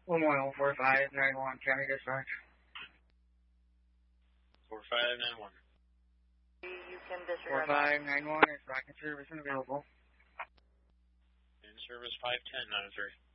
1104591 County Dispatch. 4591. You can disregard 4591 is back in service and available. In service 51093.